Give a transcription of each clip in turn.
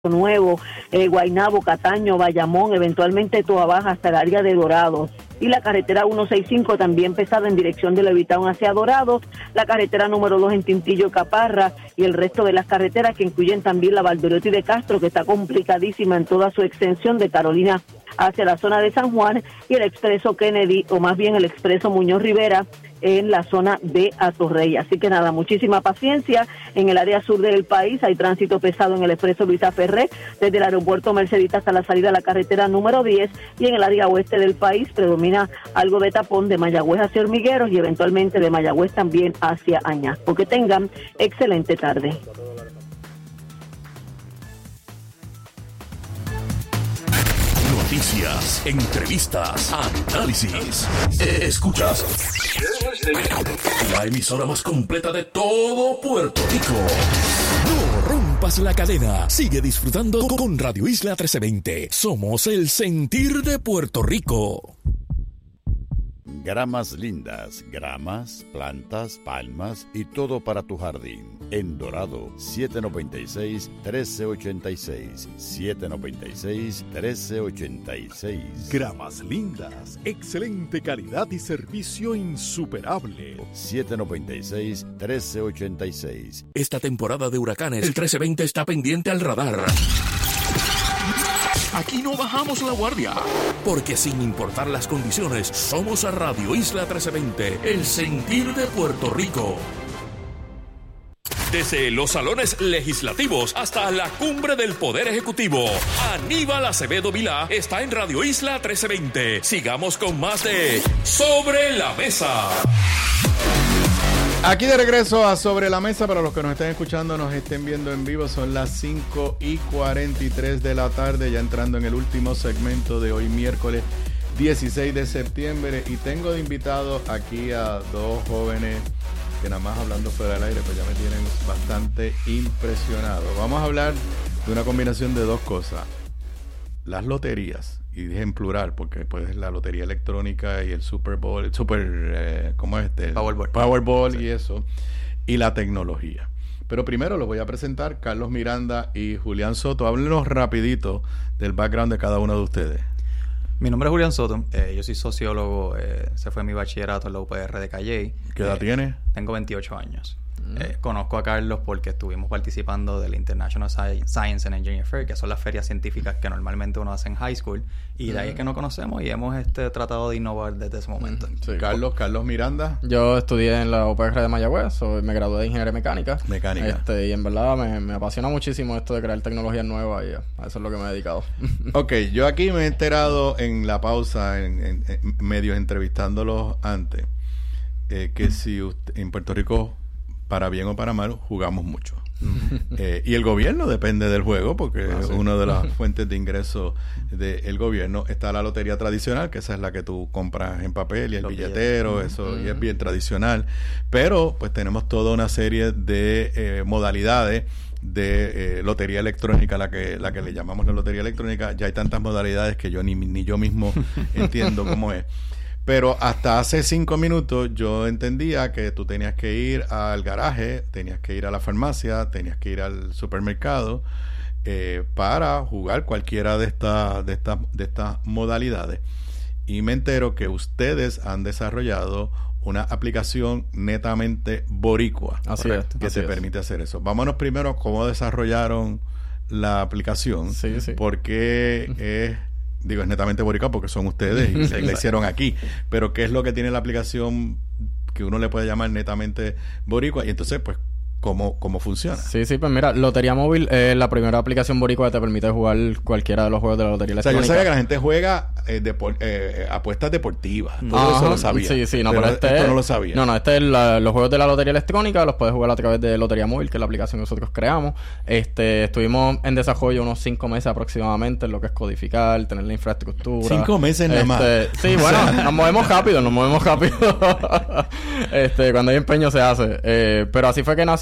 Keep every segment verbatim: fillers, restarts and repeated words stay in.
Nuevo, eh, Guaynabo, Cataño, Bayamón, eventualmente Toa Baja hasta el área de Dorados. Y la carretera ciento sesenta y cinco también pesada en dirección de Levitown hacia Dorados, la carretera número dos en Tintillo, Caparra, y el resto de las carreteras que incluyen también la Valdoriotti de Castro, que está complicadísima en toda su extensión de Carolina hacia la zona de San Juan, y el expreso Kennedy, o más bien el expreso Muñoz Rivera, en la zona de Atorrey. Así que nada, muchísima paciencia. En el área sur del país hay tránsito pesado en el expreso Luisa Ferré, desde el aeropuerto Mercedita hasta la salida a la carretera número diez, y en el área oeste del país predomina algo de tapón de Mayagüez hacia Hormigueros y eventualmente de Mayagüez también hacia Añasco. Que tengan excelente tarde. Noticias, entrevistas, análisis. Escuchas la emisora más completa de todo Puerto Rico. No rompas la cadena. Sigue disfrutando con Radio Isla trece veinte. Somos el sentir de Puerto Rico. Gramas lindas, gramas, plantas, palmas y todo para tu jardín. En Dorado, siete noventa y seis, trece ochenta y seis. siete noventa y seis, trece ochenta y seis. Gramas lindas, excelente calidad y servicio insuperable. siete noventa y seis, trece ochenta y seis. Esta temporada de huracanes, el trece veinte está pendiente al radar. Aquí no bajamos la guardia, porque sin importar las condiciones, somos a Radio Isla trece veinte, el sentir de Puerto Rico. Desde los salones legislativos hasta la cumbre del Poder Ejecutivo, Aníbal Acevedo Vilá está en Radio Isla trece veinte. Sigamos con más de Sobre la Mesa. Aquí de regreso a Sobre la Mesa. Para los que nos estén escuchando, nos estén viendo en vivo, son las cinco y cuarenta y tres de la tarde, ya entrando en el último segmento de hoy miércoles dieciséis de septiembre, y tengo de invitado aquí a dos jóvenes que nada más hablando fuera del aire pues ya me tienen bastante impresionado. Vamos a hablar de una combinación de dos cosas: las loterías, y dije en plural porque pues la lotería electrónica y el Super Bowl, el Super, eh, ¿cómo es este? Powerball. Powerball, sí. Y eso, y la tecnología. Pero primero los voy a presentar, Carlos Miranda y Julián Soto. Háblenos rapidito del background de cada uno de ustedes. Mi nombre es Julián Soto, eh, yo soy sociólogo, eh, se fue mi bachillerato en la U P R de Calley. ¿Qué edad eh, tienes? Tengo veintiocho años. Eh, conozco a Carlos porque estuvimos participando del International Science and Engineering Fair, que son las ferias científicas que normalmente uno hace en high school, y de ahí es que nos conocemos y hemos este, tratado de innovar desde ese momento. Sí. Carlos, Carlos Miranda. Yo estudié en la U P R de Mayagüez, soy, me gradué de Ingeniería Mecánica. Mecánica. Este, y en verdad me, me apasiona muchísimo esto de crear tecnologías nuevas, y a eso es lo que me he dedicado. Ok, yo aquí me he enterado en la pausa, en, en, en medios entrevistándolos antes, eh, que si usted, en Puerto Rico, para bien o para mal, jugamos mucho. eh, y el gobierno depende del juego, porque ah, sí. Una de las fuentes de ingresos del gobierno está la lotería tradicional, que esa es la que tú compras en papel y el Los billetero, billetes. Eso, uh-huh. Y es bien tradicional. Pero pues tenemos toda una serie de eh, modalidades de eh, lotería electrónica, la que la que le llamamos la lotería electrónica. Ya hay tantas modalidades que yo ni, ni yo mismo entiendo cómo es. Pero hasta hace cinco minutos yo entendía que tú tenías que ir al garaje, tenías que ir a la farmacia, tenías que ir al supermercado eh, para jugar cualquiera de estas de estas de estas modalidades. Y me entero que ustedes han desarrollado una aplicación netamente boricua. Así correcto, es, que así te es. permite hacer eso. Vámonos primero a cómo desarrollaron la aplicación. Sí, sí. Porque es... Digo, es netamente boricua porque son ustedes y sí, la hicieron aquí. Pero ¿qué es lo que tiene la aplicación que uno le puede llamar netamente boricua? Y entonces, pues, ¿cómo, cómo funciona? Sí, sí, pues mira, Lotería Móvil es la primera aplicación boricua que te permite jugar cualquiera de los juegos de la lotería electrónica. O sea, yo sabía que la gente juega eh, depor- eh, apuestas deportivas. Todo Ajá, eso lo sabía. Sí, sí, no, pero, pero este esto es, no lo sabía. No, no, este es la, los juegos de la lotería electrónica, los puedes jugar a través de Lotería Móvil, que es la aplicación que nosotros creamos. Este, estuvimos en desarrollo unos cinco meses aproximadamente en lo que es codificar, tener la infraestructura. Cinco meses nada más. Este, sí, bueno, nos movemos rápido, nos movemos rápido. este, cuando hay empeño se hace. Eh, pero así fue que nació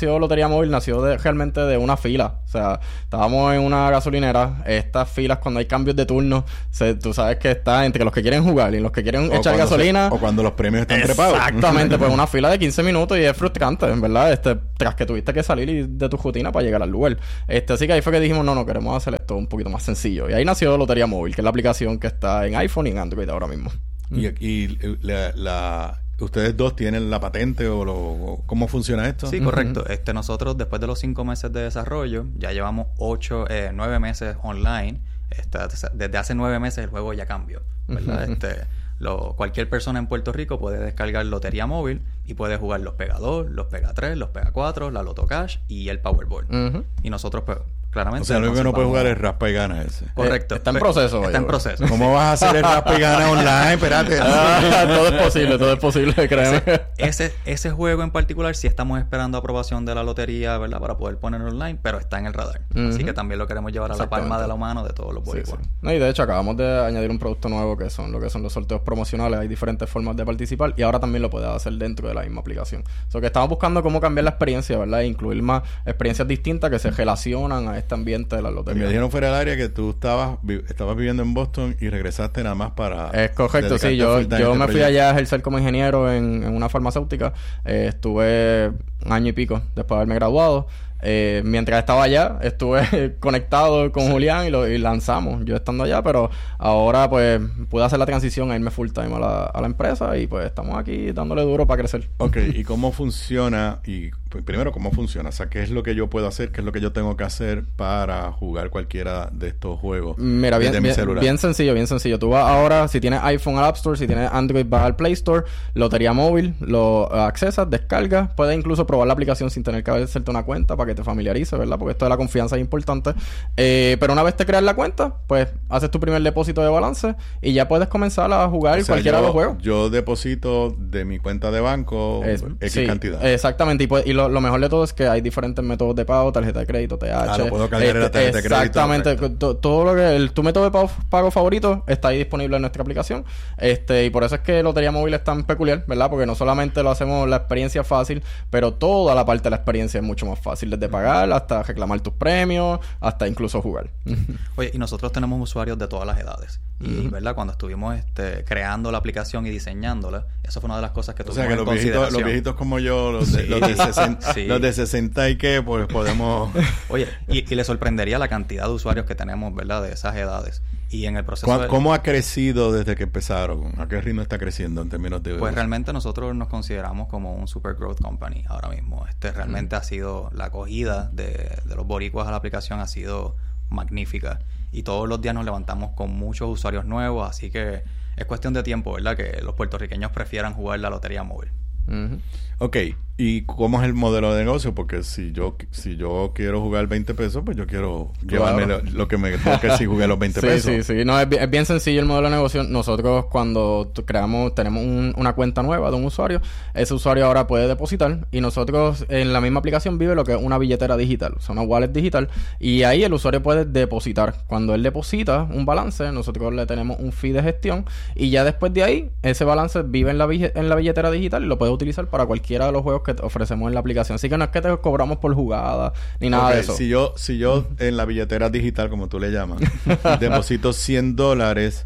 nació Lotería Móvil nació de, realmente de una fila. O sea, estábamos en una gasolinera. Estas filas, cuando hay cambios de turno, se, tú sabes que está entre los que quieren jugar y los que quieren o echar gasolina. Se, o cuando los premios están trepados. Exactamente, pues una fila de quince minutos y es frustrante, en verdad. Este, tras que tuviste que salir de tu rutina para llegar al lugar. Este, así que ahí fue que dijimos, no, no, queremos hacer esto un poquito más sencillo. Y ahí nació Lotería Móvil, que es la aplicación que está en iPhone y en Android ahora mismo. Y, y la, la, ¿ustedes dos tienen la patente o, lo, o cómo funciona esto? Sí, correcto. Uh-huh. Este, nosotros, después de los cinco meses de desarrollo, ya llevamos ocho, eh, nueve meses online. Este, desde hace nueve meses el juego ya cambió, ¿verdad? Uh-huh. Este, lo, cualquier persona en Puerto Rico puede descargar Lotería Móvil y puede jugar los Pega dos, los Pega tres, los Pega cuatro, la Loto Cash y el Powerball. Uh-huh. Y nosotros, pues, claramente... O sea, lo único que no puede jugar es Raspa y Gana ese. Correcto. Eh, está en proceso. Está en proceso. ¿Cómo vas a hacer el Raspa y Gana online? Espérate. Ah, todo es posible, todo es posible, créeme. Ese, ese, ese juego en particular sí estamos esperando aprobación de la lotería, ¿verdad? Para poder ponerlo online, pero está en el radar. Uh-huh. Así que también lo queremos llevar a la palma de la mano de todos los boricuas. Sí, sí. No, y de hecho acabamos de añadir un producto nuevo que son lo que son los sorteos promocionales. Hay diferentes formas de participar y ahora también lo puedes hacer dentro de la misma aplicación. O sea, que estamos buscando cómo cambiar la experiencia, ¿verdad? E incluir más experiencias distintas que se relacionan a este ambiente de la lotería. Me dijeron fuera del área que tú estabas vi- estabas viviendo en Boston y regresaste nada más para... Es correcto, sí. Yo, yo me fui allá a ejercer como ingeniero en, en una farmacéutica. Eh, estuve un año y pico después de haberme graduado. Eh, mientras estaba allá, estuve conectado con sí. Julián y lo y lanzamos. Yo estando allá, pero ahora pues pude hacer la transición a irme full time a la, a la empresa y pues estamos aquí dándole duro para crecer. Ok, ¿y cómo funciona? Y pues, primero, ¿cómo funciona? O sea, ¿qué es lo que yo puedo hacer? ¿Qué es lo que yo tengo que hacer para jugar cualquiera de estos juegos? Mira, bien, desde bien, mi celular? bien sencillo, bien sencillo. Tú vas ahora, si tienes iPhone al App Store, si tienes Android vas al Play Store, Lotería Móvil, lo uh, accesas, descargas, puedes incluso probar la aplicación sin tener que hacerte una cuenta para que te familiarices, ¿verdad? Porque esto de la confianza es importante. Eh, pero una vez te creas la cuenta, pues haces tu primer depósito de balance y ya puedes comenzar a jugar o sea, cualquiera yo, de los juegos. Yo deposito de mi cuenta de banco es, X sí, cantidad. Exactamente. Y, pues, y lo, lo mejor de todo es que hay diferentes métodos de pago, tarjeta de crédito, T H. Ah, lo puedo cargar en la tarjeta de crédito. Exactamente. Todo, todo lo que... El, tu método de pago, pago favorito está ahí disponible en nuestra aplicación. Este y por eso es que Lotería Móvil es tan peculiar, ¿verdad? Porque no solamente lo hacemos la experiencia fácil, pero toda la parte de la experiencia es mucho más fácil. Desde pagar hasta reclamar tus premios, hasta incluso jugar. Oye, y nosotros tenemos usuarios de todas las edades. Y, uh-huh. ¿verdad? Cuando estuvimos este, creando la aplicación y diseñándola, eso fue una de las cosas que tuvimos o sea, que en los consideración. Viejitos, los viejitos como yo, los de, sí. los, de sesenta, sí. los de sesenta y qué, pues podemos... Oye, y, y le sorprendería la cantidad de usuarios que tenemos, ¿verdad? De esas edades. Y en el proceso... ¿Cómo, de... ¿Cómo ha crecido desde que empezaron? ¿A qué ritmo está creciendo en términos de... Pues realmente nosotros nos consideramos como un super growth company ahora mismo. Este realmente uh-huh. ha sido... La acogida de, de los boricuas a la aplicación ha sido magnífica. Y todos los días nos levantamos con muchos usuarios nuevos, así que es cuestión de tiempo, ¿verdad? Que los puertorriqueños prefieran jugar la Lotería Móvil. Uh-huh. Ok, ¿y cómo es el modelo de negocio? Porque si yo si yo quiero jugar veinte pesos, pues yo quiero claro. llevarme lo, lo que me toque si jugué los veinte sí, pesos. Sí, sí, no, es, es bien sencillo el modelo de negocio. Nosotros cuando creamos, tenemos un, una cuenta nueva de un usuario, ese usuario ahora puede depositar y nosotros en la misma aplicación vive lo que es una billetera digital, o sea, una wallet digital, y ahí el usuario puede depositar. Cuando él deposita un balance, nosotros le tenemos un fee de gestión y ya después de ahí, ese balance vive en la, en la billetera digital y lo puede utilizar para cualquiera de los juegos que ofrecemos en la aplicación. Así que no es que te cobramos por jugada ni nada okay, de eso. Si yo, si yo en la billetera digital, como tú le llamas, deposito cien dólares,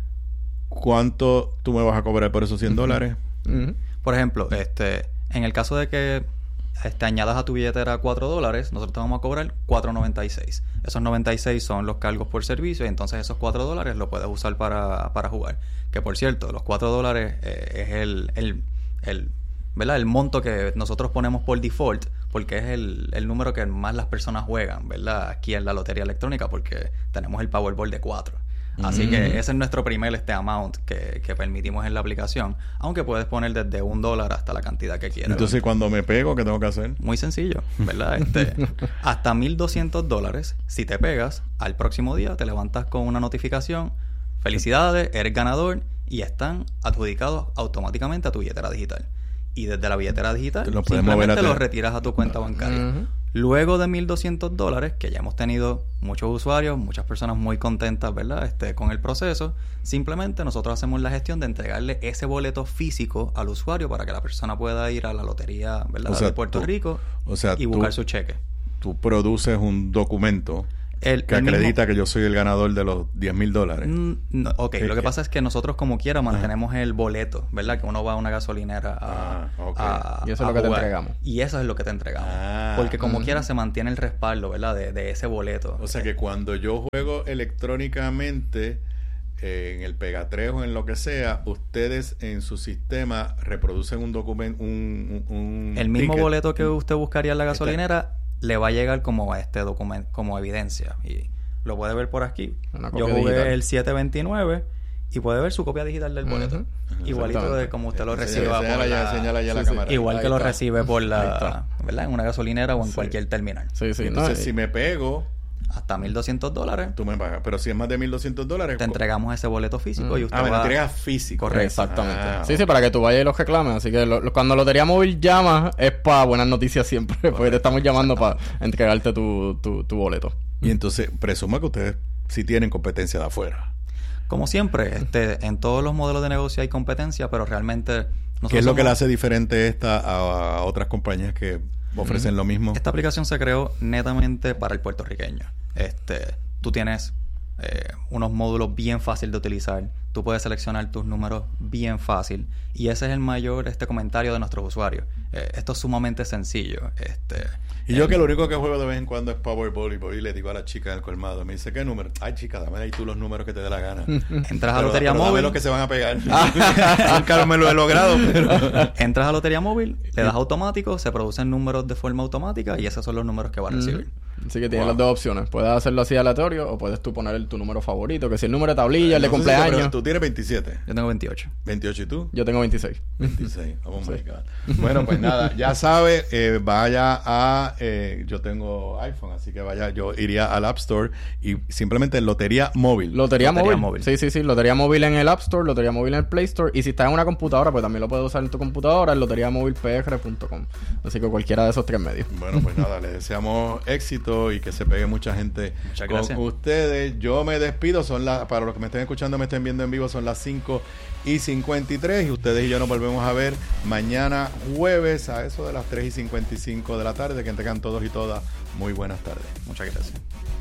¿cuánto tú me vas a cobrar por esos cien dólares? Uh-huh. Por ejemplo, este, en el caso de que este, añadas a tu billetera cuatro dólares, nosotros te vamos a cobrar cuatro noventa y seis. Esos noventa y seis son los cargos por servicio y entonces esos cuatro dólares los puedes usar para, para jugar. Que por cierto, los cuatro dólares eh, es el... el, el ¿verdad? El monto que nosotros ponemos por default, porque es el, el número que más las personas juegan, ¿verdad? Aquí en la lotería electrónica, porque tenemos el Powerball de cuatro. Así mm. que ese es nuestro primer este amount que, que permitimos en la aplicación, aunque puedes poner desde un dólar hasta la cantidad que quieras. Entonces, cuando me pego, ¿qué tengo que hacer? Muy sencillo, ¿verdad? Este, hasta mil doscientos dólares, si te pegas, al próximo día te levantas con una notificación. Felicidades, eres ganador y están adjudicados automáticamente a tu billetera digital. Y desde la billetera digital lo simplemente lo retiras a tu cuenta bancaria. Uh-huh. Luego de mil doscientos dólares, que ya hemos tenido muchos usuarios, muchas personas muy contentas, ¿verdad? Este, con el proceso, simplemente nosotros hacemos la gestión de entregarle ese boleto físico al usuario para que la persona pueda ir a la lotería, ¿verdad? O sea, de Puerto tú, Rico o sea, y buscar tú, su cheque. Tú produces un documento El, que el acredita mismo... que yo soy el ganador de los diez mil dólares. Mm, no, ok, ¿Qué, lo que qué? pasa es que nosotros como quiera mantenemos ah. el boleto, ¿verdad? Que uno va a una gasolinera a, ah, okay. a y eso es a lo que jugar. te entregamos. Y eso es lo que te entregamos. Ah. Porque como uh-huh. quiera se mantiene el respaldo, ¿verdad? De, de ese boleto. O sea que cuando yo juego electrónicamente eh, en el Pegatres o en lo que sea, ustedes en su sistema reproducen un documento, un, un, un el mismo ticket. boleto que usted buscaría en la gasolinera Está. le va a llegar como este documento, como evidencia. Y lo puede ver por aquí. Yo jugué digital. el siete veintinueve y puede ver su copia digital del boleto. Uh-huh. Igualito de como usted lo reciba señala, por ya, la... señala ya sí, la sí. cámara. Igual ahí que está. lo recibe por la... ¿verdad? En una gasolinera o en sí. cualquier terminal. Sí, sí. Entonces, no, si y... me pego... Hasta mil doscientos dólares. Tú me pagas. Pero si es más de mil doscientos dólares... Te entregamos ese boleto físico mm. y usted Ah, me va... lo entregas físico. Correcto. Exactamente. Ah, sí, okay. sí, para que tú vayas y los reclames. Así que lo, lo, cuando Lotería Móvil llama es para buenas noticias siempre. Correcto. Porque te estamos llamando para entregarte tu, tu, tu boleto. Y entonces, presumo que ustedes sí tienen competencia de afuera. Como siempre, este, en todos los modelos de negocio hay competencia, pero realmente... ¿Qué es lo somos... que le hace diferente esta a, a otras compañías que ofrecen mm. lo mismo? Esta aplicación se creó netamente para el puertorriqueño. Este, tú tienes eh, unos módulos bien fácil de utilizar. Tú puedes seleccionar tus números bien fácil. Y ese es el mayor este comentario de nuestros usuarios. Eh, esto es sumamente sencillo. Este, y yo eh, que lo único que juego de vez en cuando es Powerball y voy y le digo a la chica del colmado, me dice, ¿qué número? Ay, chica, dame ahí tú los números que te dé la gana. Entras a pero, Lotería pero Móvil. Dame los que se van a pegar. Nunca me lo he logrado. Pero... Entras a Lotería Móvil, le das automático, se producen números de forma automática y esos son los números que va a recibir. Mm-hmm. Así que tienes wow. las dos opciones. Puedes hacerlo así aleatorio o puedes tú poner el, tu número favorito, que si el número de tablilla, el de no sé cumpleaños. Si tú tienes veintisiete. Yo tengo veintiocho. ¿veintiocho y tú? Yo tengo veintiséis. veintiséis. Oh my God. Bueno, pues nada, ya sabe, eh, vaya a... Eh, yo tengo iPhone, así que vaya, yo iría al App Store y simplemente Lotería Móvil. Lotería, Lotería móvil. móvil. Sí, sí, sí. Lotería Móvil en el App Store, Lotería Móvil en el Play Store. Y si estás en una computadora, pues también lo puedes usar en tu computadora, en lotería móvil p r punto com. Así que cualquiera de esos tres medios. Bueno, pues nada, les deseamos éxito y que se pegue mucha gente Muchas con gracias. ustedes. Yo me despido, son las, para los que me estén escuchando, me estén viendo en vivo, son las cinco y cincuenta y tres y ustedes y yo nos volvemos a ver mañana jueves a eso de las tres y cincuenta y cinco de la tarde. Que tengan todos y todas muy buenas tardes. Muchas gracias.